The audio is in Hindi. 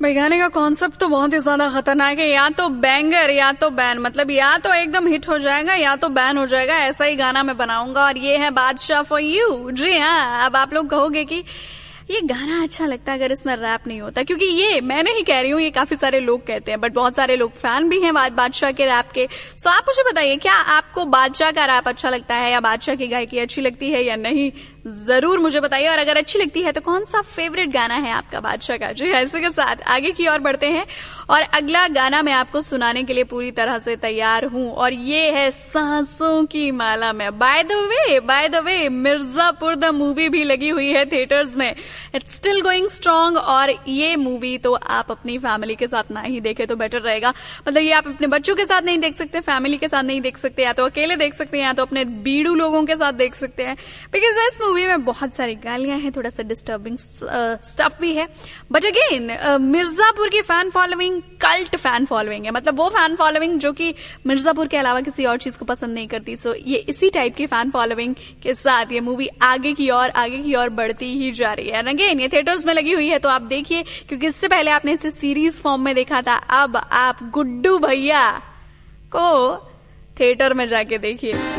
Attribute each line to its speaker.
Speaker 1: भाई गाने का कॉन्सेप्ट तो बहुत ही ज्यादा खतरनाक है। या तो बैंगर या तो बैन, मतलब या तो एकदम हिट हो जाएगा या तो बैन हो जाएगा, ऐसा ही गाना मैं बनाऊंगा। और ये है बादशाह फॉर यू। जी हाँ, अब आप लोग कहोगे कि ये गाना अच्छा लगता है अगर इसमें रैप नहीं होता, क्योंकि ये मैं नहीं कह रही हूँ, ये काफी सारे लोग कहते हैं, बट बहुत सारे लोग फैन भी हैं बादशाह के रैप के। सो आप मुझे बताइए, क्या आपको बादशाह का रैप अच्छा लगता है या बादशाह की गायकी अच्छी लगती है या नहीं, जरूर मुझे बताइए। और अगर अच्छी लगती है तो कौन सा फेवरेट गाना है आपका बादशाह का। जी ऐसे के साथ आगे की ओर बढ़ते हैं और अगला गाना मैं आपको सुनाने के लिए पूरी तरह से तैयार हूं, और ये है सांसों की माला में। By the way Mirzapur the movie भी लगी हुई है थिएटर्स में, इट्स स्टिल गोइंग स्ट्रॉन्ग। और ये मूवी तो आप अपनी फैमिली के साथ ना ही देखे तो बेटर रहेगा। मतलब ये आप अपने बच्चों के साथ नहीं देख सकते, फैमिली के साथ नहीं देख सकते, या तो अकेले देख सकते हैं या तो अपने बीड़ू लोगों के साथ देख सकते हैं, बिकॉज इस मूवी में बहुत सारी गालियां हैं, थोड़ा सा डिस्टर्बिंग स्टफ भी है। बट अगेन मिर्जापुर की fan following cult fan following है, मतलब वो फैन फॉलोइंग जो कि मिर्जापुर के अलावा किसी और चीज को पसंद नहीं करती। सो ये इसी टाइप की फैन फॉलोइंग के साथ ये मूवी आगे की ओर बढ़ती ही जा रही है। अगेन ये थिएटर्स में लगी हुई है, तो आप देखिए, क्योंकि इससे पहले आपने इसे सीरीज फॉर्म में देखा था, अब आप गुड्डू भैया को थिएटर में जाके देखिए।